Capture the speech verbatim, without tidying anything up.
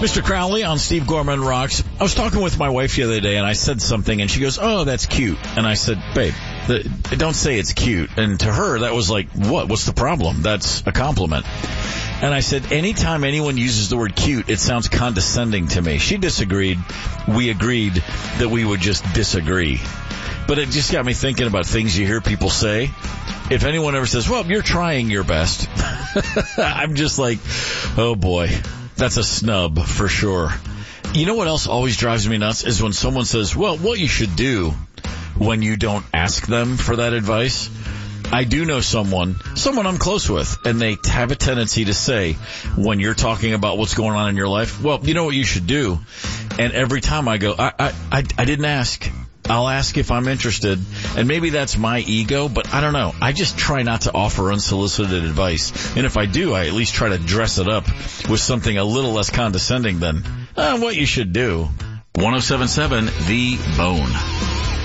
Mister Crowley on Steve Gorman Rocks. I was talking with my wife the other day, and I said something, and she goes, oh, that's cute. And I said, babe, the, don't say it's cute. And to her, that was like, what? What's the problem? That's a compliment. And I said, anytime anyone uses the word cute, it sounds condescending to me. She disagreed. We agreed that we would just disagree. But it just got me thinking about things you hear people say. If anyone ever says, well, you're trying your best, I'm just like, oh, boy, that's a snub for sure. You know what else always drives me nuts is when someone says, well, what you should do when you don't ask them for that advice. I do know someone, someone I'm close with, and they have a tendency to say when you're talking about what's going on in your life, well, you know what you should do. And every time I go, I, I, I, I didn't ask. I'll ask if I'm interested, and maybe that's my ego, but I don't know. I just try not to offer unsolicited advice, and if I do, I at least try to dress it up with something a little less condescending than uh, what you should do. one oh seven point seven The Bone.